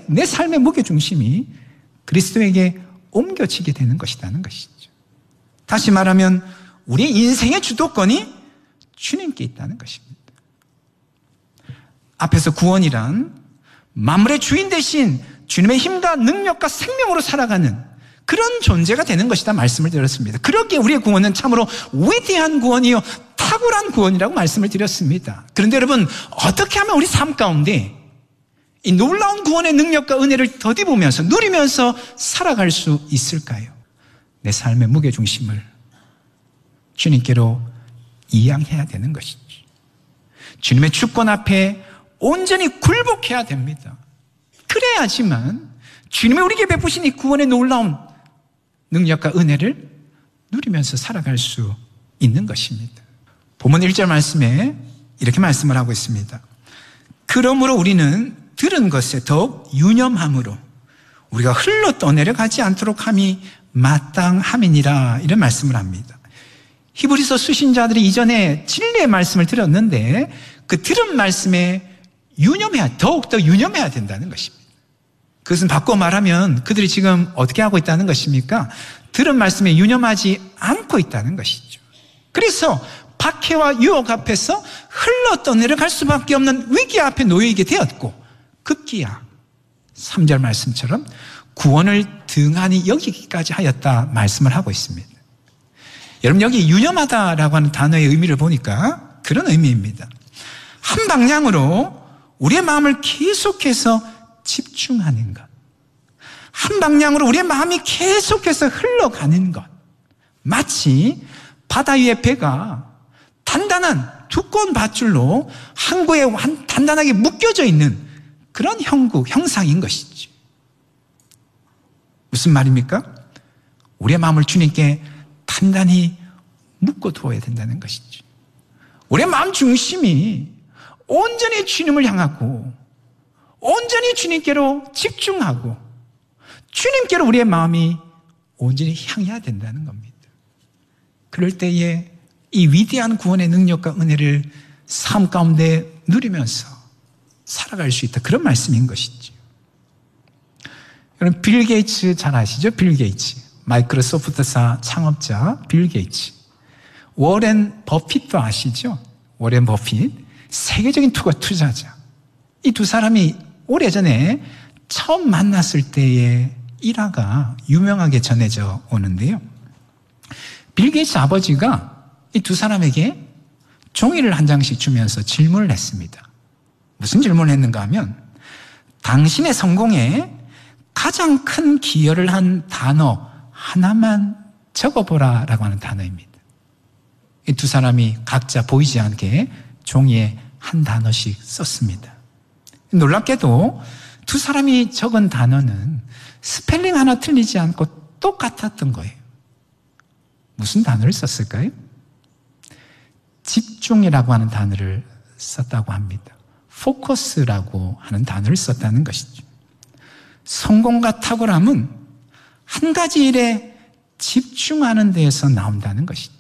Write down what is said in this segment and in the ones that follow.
내 삶의 무게중심이 그리스도에게 옮겨지게 되는 것이라는 것이죠. 다시 말하면 우리의 인생의 주도권이 주님께 있다는 것입니다. 앞에서 구원이란 만물의 주인 대신 주님의 힘과 능력과 생명으로 살아가는 그런 존재가 되는 것이다 말씀을 드렸습니다. 그렇기에 우리의 구원은 참으로 위대한 구원이요 탁월한 구원이라고 말씀을 드렸습니다. 그런데 여러분, 어떻게 하면 우리 삶 가운데 이 놀라운 구원의 능력과 은혜를 더디보면서 누리면서 살아갈 수 있을까요? 내 삶의 무게중심을 주님께로 이양해야 되는 것이죠. 주님의 주권 앞에 온전히 굴복해야 됩니다. 그래야지만 주님이 우리에게 베푸신 이 구원의 놀라운 능력과 은혜를 누리면서 살아갈 수 있는 것입니다. 본문 1절 말씀에 이렇게 말씀을 하고 있습니다. 그러므로 우리는 들은 것에 더욱 유념함으로 우리가 흘러 떠내려 가지 않도록 함이 마땅함이니라, 이런 말씀을 합니다. 히브리서 수신자들이 이전에 진리의 말씀을 들었는데 그 들은 말씀에 더욱더 유념해야 된다는 것입니다. 그것은 바꿔 말하면 그들이 지금 어떻게 하고 있다는 것입니까? 들은 말씀에 유념하지 않고 있다는 것이죠. 그래서 박해와 유혹 앞에서 흘러 떠내려갈 수밖에 없는 위기 앞에 놓이게 되었고, 급기야 3절 말씀처럼 구원을 등한히 여기기까지 하였다 말씀을 하고 있습니다. 여러분, 여기 유념하다라고 하는 단어의 의미를 보니까 그런 의미입니다. 한 방향으로 우리의 마음을 계속해서 집중하는 것, 한 방향으로 우리의 마음이 계속해서 흘러가는 것, 마치 바다 위의 배가 단단한 두꺼운 밧줄로 항구에 단단하게 묶여져 있는 그런 형상인 것이죠. 무슨 말입니까? 우리의 마음을 주님께 단단히 묶어두어야 된다는 것이죠. 우리의 마음 중심이 온전히 주님을 향하고 온전히 주님께로 집중하고 주님께로 우리의 마음이 온전히 향해야 된다는 겁니다. 그럴 때에 이 위대한 구원의 능력과 은혜를 삶 가운데 누리면서 살아갈 수 있다, 그런 말씀인 것이죠. 여러분, 빌 게이츠 잘 아시죠? 빌 게이츠, 마이크로소프트사 창업자 빌 게이츠. 워렌 버핏도 아시죠? 워렌 버핏, 세계적인 투자자. 이 두 사람이 오래전에 처음 만났을 때의 일화가 유명하게 전해져 오는데요. 빌 게이츠 아버지가 이 두 사람에게 종이를 한 장씩 주면서 질문을 했습니다. 무슨 질문을 했는가 하면, 당신의 성공에 가장 큰 기여를 한 단어 하나만 적어보라 라고 하는 단어입니다. 이 두 사람이 각자 보이지 않게 종이에 한 단어씩 썼습니다. 놀랍게도 두 사람이 적은 단어는 스펠링 하나 틀리지 않고 똑같았던 거예요. 무슨 단어를 썼을까요? 집중이라고 하는 단어를 썼다고 합니다. 포커스라고 하는 단어를 썼다는 것이죠. 성공과 탁월함은 한 가지 일에 집중하는 데에서 나온다는 것이죠.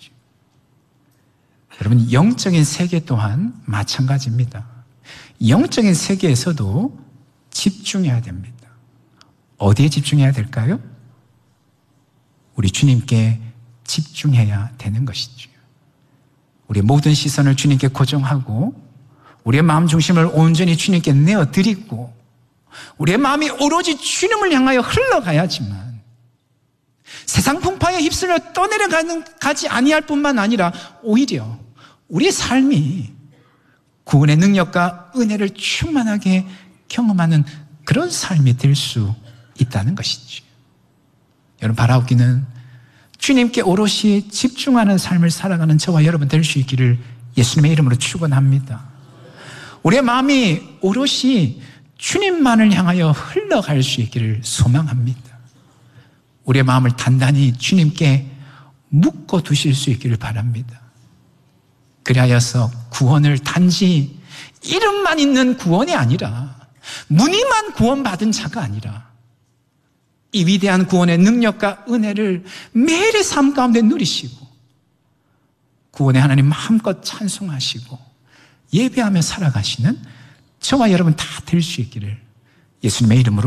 여러분, 영적인 세계 또한 마찬가지입니다. 영적인 세계에서도 집중해야 됩니다. 어디에 집중해야 될까요? 우리 주님께 집중해야 되는 것이죠. 우리의 모든 시선을 주님께 고정하고 우리의 마음 중심을 온전히 주님께 내어드리고 우리의 마음이 오로지 주님을 향하여 흘러가야지만 세상 풍파에 휩쓸려 떠내려가지 아니할 뿐만 아니라 오히려 우리의 삶이 구원의 능력과 은혜를 충만하게 경험하는 그런 삶이 될 수 있다는 것이죠. 여러분, 바라옵기는 주님께 오롯이 집중하는 삶을 살아가는 저와 여러분 될 수 있기를 예수님의 이름으로 축원합니다. 우리의 마음이 오롯이 주님만을 향하여 흘러갈 수 있기를 소망합니다. 우리의 마음을 단단히 주님께 묶어 두실 수 있기를 바랍니다. 그리하여서 구원을 단지 이름만 있는 구원이 아니라, 무늬만 구원받은 자가 아니라 이 위대한 구원의 능력과 은혜를 매일의 삶 가운데 누리시고 구원의 하나님 마음껏 찬송하시고 예배하며 살아가시는 저와 여러분 다 될 수 있기를 예수님의 이름으로